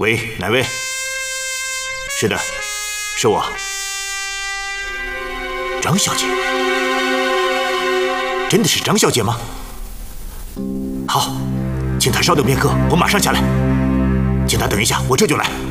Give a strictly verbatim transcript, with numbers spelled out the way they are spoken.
喂，哪位？是的，是我。张小姐，真的是张小姐吗？好，请她稍等片刻，我马上下来。请她等一下，我这就来。